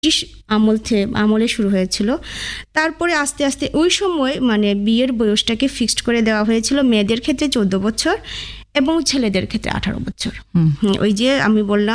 আমলে শুরু হয়েছিল। তারপরে আস্তে আস্তে ওই সময় মানে বিয়ের বয়সটাকে ফিক্সড করে দেওয়া হয়েছিল, মেয়েদের ক্ষেত্রে 14 বছর এবং ছেলেদের ক্ষেত্রে 18 বছর। ওই যে আমি বললাম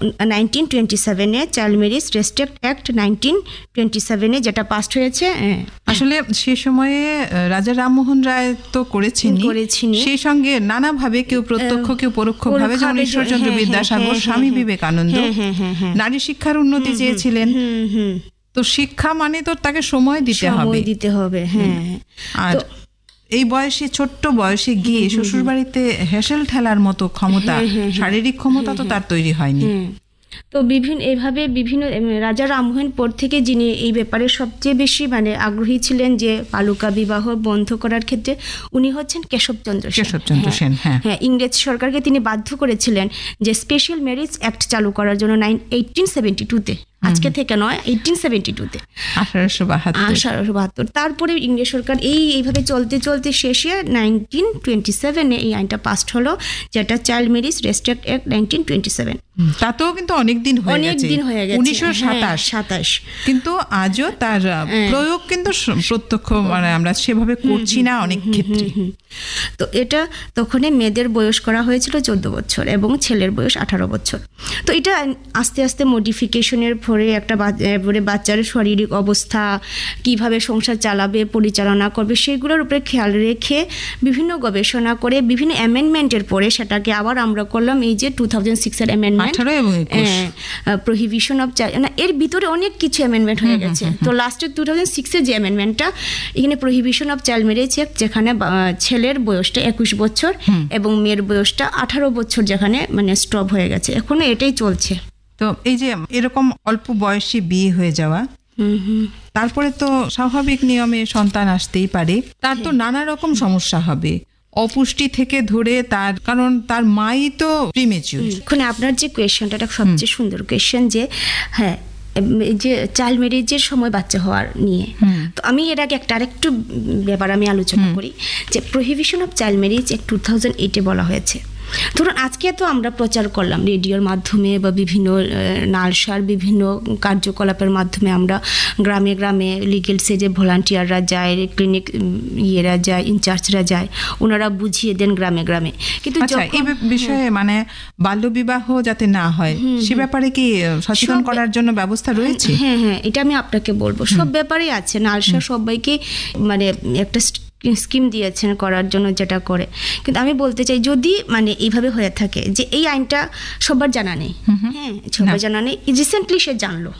1927-এ চাইল্ড ম্যারেজ রেস্ট্রিক্ট অ্যাক্ট 1927-এ যেটা পাস্ট হয়েছে। আসলে সেই সময়ে রাজা রামমোহন রায় তো করেছেন, সেই সঙ্গে নানাভাবে কেউ প্রত্যক্ষ কেউ পরোক্ষভাবে, যেমন ঈশ্বরচন্দ্র বিদ্যাসাগর, স্বামী বিবেকানন্দ নারী শিক্ষার উন্নতি চেয়েছিলেন। তো শিক্ষা মানে তো তাকে সময় দিতে হবে। আর এই বয়সে, ছোট্ট বয়সে গিয়ে শ্বশুর বাড়িতে হেসেল ঠেলার মতো ক্ষমতা, শারীরিক ক্ষমতা তো তার তৈরি হয়নি। তো বিভিন্ন রাজা রামমোহন পর থেকে যিনি এই ব্যাপারে সবচেয়ে বেশি মানে আগ্রহী ছিলেন যে বালুকা বিবাহ বন্ধ করার ক্ষেত্রে, উনি হচ্ছেন কেশবচন্দ্র সেন। হ্যাঁ, ইংরেজ সরকারকে তিনি বাধ্য করেছিলেন যে স্পেশাল ম্যারেজ অ্যাক্ট চালু করার জন্য 1872-তে, আজকে থেকে নয়, 1872-তে, 1872। তারপরে ইংরেজ সরকার এইভাবে চলতে শেষে 1927-এ এই আইনটা পাস্ট হলো, যেটা চাইল্ড ম্যারেজ রেস্ট্রিক্ট অ্যাক্ট 1927। তাতেও কিন্তু অনেক দিন হয়ে গেছে, 1927। কিন্তু আজও তার প্রয়োগ কিন্তু প্রত্যক্ষ মানে আমরা সেভাবে করছি না অনেক ক্ষেত্রে। তো এটা তখন মেয়েদের বয়স করা হয়েছিল 14 বছর এবং ছেলের বয়স 18 বছর। তো এটা আস্তে আস্তে মডিফিকেশনের পরে একটা বাচ্চার শারীরিক অবস্থা, কিভাবে সংসার চালাবে, পরিচালনা করবে, সেগুলোর উপরে খেয়াল রেখে বিভিন্ন গবেষণা করে বিভিন্ন অ্যামেন্ডমেন্টের পরে সেটাকে আবার আমরা করলাম এই যে 2006-এর অ্যামেন্ডমেন্ট, প্রহিবিশন অফ চাইল্ড। এর ভিতরে অনেক কিছু অ্যামেন্ডমেন্ট হয়ে গেছে। তো লাস্টে 2006-এর যে অ্যামেন্ডমেন্টটা, এখানে prohibition of child marriage act, যেখানে ছেলের বয়সটা 21 বছর এবং মেয়ের বয়সটা 18 বছর যেখানে মানে স্টপ হয়ে গেছে, এখনো এটাই চলছে। তো এই যে এরকম অল্প বয়সে বিয়ে হয়ে যাওয়া, তারপরে তো স্বাভাবিক নিয়মে সন্তান আসতেই পারে, তার তো নানা রকম সমস্যা হবে, অপুষ্টি থেকে ধরে তার, কারণ তার মাই তো প্রিমেচিউর। এখন আপনার যে কোয়েশ্চনটা সবচেয়ে সুন্দর কোয়েশ্চেন, যে হ্যাঁ যে চাইল্ড ম্যারেজের সময় বাচ্চা হওয়ার নিয়ে। তো আমি এর আগে আরেকটু ব্যাপার আমি আলোচনা করি, যে প্রহিবিশন অফ চাইল্ড ম্যারেজ 2008-এ বলা হয়েছে। ধরুন আজকে তো আমরা প্রচার করলাম রেডিওর মাধ্যমে বা বিভিন্ন নালসার বিভিন্ন কার্যকলাপের মাধ্যমে, আমরা গ্রামে গ্রামে লিগেল সেজে ভলান্টিয়াররা যায়, ক্লিনিক ইয়েরা যায়, ইনচার্জরা যায়, ওনারা বুঝিয়ে দেন গ্রামে গ্রামে। কিন্তু এই বিষয়ে মানে বাল্যবিবাহ যাতে না হয় সে ব্যাপারে কি সচেতন করার জন্য ব্যবস্থা রয়েছে? হ্যাঁ, এটা আমি আপনাকে বলবো, সব ব্যাপারেই আছে। নালসা সবাইকে মানে একটা স্কিম দিয়েছেন করার জন্য, যেটা করে। কিন্তু আমি বলতে চাই, যদি মানে এইভাবে হয়ে থাকে যে এই আইনটা সবার জানা নেই, হ্যাঁ সবার জানা নেই, রিসেন্টলি সে জানলো,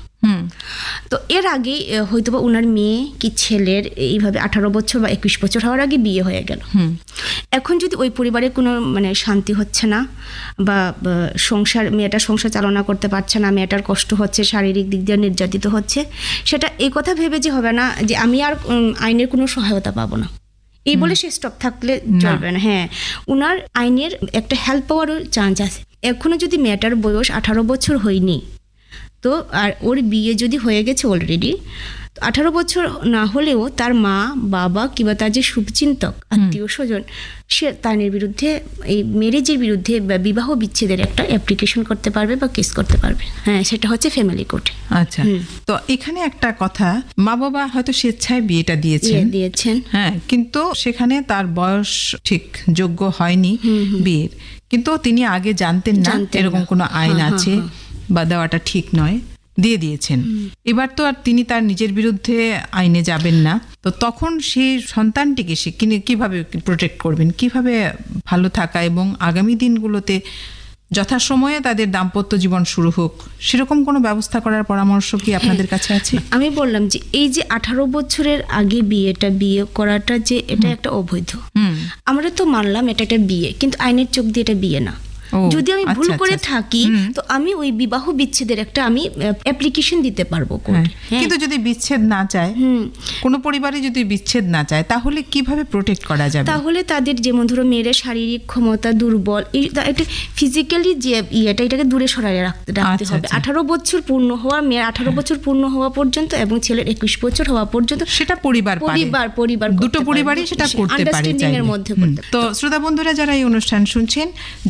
তো এর আগে হয়তো বা ওনার মেয়ে কি ছেলের এইভাবে 18 বছর বা 21 বছর হওয়ার আগে বিয়ে হয়ে গেল। এখন যদি ওই পরিবারে কোনো মানে শান্তি হচ্ছে না, বা মেয়েটা সংসার চালনা করতে পারছে না, মেয়েটার কষ্ট হচ্ছে, শারীরিক দিক দিয়ে নির্যাতিত হচ্ছে, সেটা এই কথা ভেবে যে হবে না যে আমি আর আইনের কোনো সহায়তা পাবো না, এই বলে সে স্টপ থাকলে চলবে না। হ্যাঁ, ওনার আইনের একটা হেল্প পাওয়ারও চান্স আছে। এখনো যদি মেয়েটার বয়স 18 বছর হয়নি, তো আর ওর বিয়ে যদি হয়ে গেছে অলরেডি, 18 বছর না হলেও তার মা বাবা কিংবা তার যে শুভচিন্তক আত্মীয় স্বজন, সে তার বিরুদ্ধে, এই ম্যারেজের বিরুদ্ধে বিবাহ বিচ্ছেদের একটা অ্যাপ্লিকেশন করতে পারবে বা কেস করতে পারবে। হ্যাঁ, সেটা হচ্ছে ফ্যামিলি কোর্টে। আচ্ছা, তো এখানে একটা কথা, মা বাবা হয়তো স্বেচ্ছায় বিয়েটা দিয়েছেন, হ্যাঁ, কিন্তু সেখানে তার বয়স ঠিক যোগ্য হয়নি বিয়ের, কিন্তু তিনি আগে জানতেন না এরকম কোনো আইন আছে বা দেওয়াটা ঠিক নয়, দিয়ে দিয়েছেন। এবার তো আর তিনি তার নিজের বিরুদ্ধে আইনে যাবেন না, তো তখন সেই সন্তানটিকে সে কিভাবে প্রোটেক্ট করবেন, কিভাবে ভালো থাকা এবং আগামী দিনগুলোতে যথাসময়ে তাদের দাম্পত্য জীবন শুরু হোক, সেরকম কোনো ব্যবস্থা করার পরামর্শ কি আপনাদের কাছে আছে? আমি বললাম যে এই যে 18 বছরের আগে বিয়ে করাটা যে এটা একটা অবৈধ, আমরা তো মানলাম এটা একটা বিয়ে, কিন্তু আইনের চোখ দিয়ে এটা বিয়ে না। যদি আমি ভুল করে থাকি, তো আমি ওই বিবাহ বিচ্ছেদের একটা আমি অ্যাপ্লিকেশন দিতে পারবো কোর্টে। কিন্তু যদি বিচ্ছেদ না চায়, কোনো পরিবারে যদি বিচ্ছেদ না চায়, তাহলে কিভাবে প্রোটেক্ট করা যাবে? তাহলে তাদের যেমন ধরো মেয়ের শারীরিক ক্ষমতা দুর্বল, এটা ফিজিক্যালি যে এটাকে দূরে সরাই রাখতে হবে। 18 বছর পূর্ণ হওয়া, মেয়ের 18 বছর পূর্ণ হওয়া পর্যন্ত এবং ছেলের 21 বছর হওয়া পর্যন্ত, সেটা পরিবার দুটো পরিবারই সেটা করতে পারে। তো শ্রোতা বন্ধুরা যারা এই অনুষ্ঠান শুনছেন, যদি আপনাদের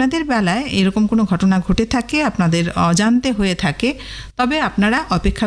আপনাদের বেলায় এরকম কোনো ঘটনা ঘটে থাকে, আপনাদের অজান্তে হয়ে থাকে, তবে আপনারা অপেক্ষা